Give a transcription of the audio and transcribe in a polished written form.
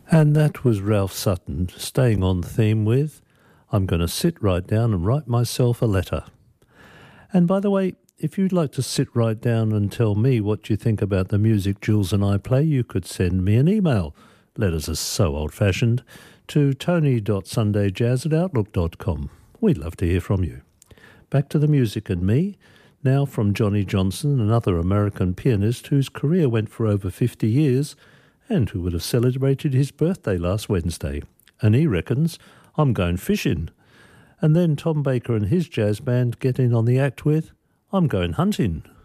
And that was Ralph Sutton, staying on theme with I'm going to sit right down and write myself a letter. And by the way, if you'd like to sit right down and tell me what you think about the music Jules and I play, you could send me an email. Letters are so old-fashioned, to tony.sundayjazz@outlook.com. We'd love to hear from you. Back to the music and me, now from Johnny Johnson, another American pianist whose career went for over 50 years and who would have celebrated his birthday last Wednesday. And he reckons, I'm going fishing. And then Tom Baker and his jazz band get in on the act with, I'm going hunting.